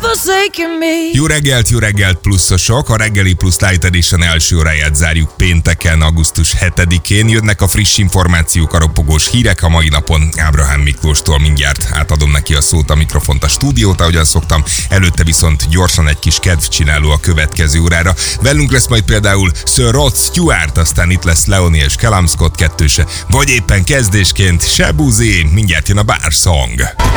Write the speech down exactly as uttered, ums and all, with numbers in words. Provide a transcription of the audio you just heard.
forsaken me. Jó reggelt, jó reggelt pluszosok! A reggeli plusz Light Edition első óráját zárjuk pénteken, augusztus hetedikén. Jönnek a friss információk, a ropogós hírek a mai napon. Ábrahám Miklóstól mindjárt átadom neki a szót, a mikrofont, a stúdiót, ahogyan szoktam. Előtte viszont gyorsan egy kis kedvcsináló a következő órára. Velünk lesz majd például Sir Rod Stewart, aztán itt lesz Leonie és Callum Scott kettőse, vagy éppen kezdésként Shaboozey. Mindjárt jön a Bar Song.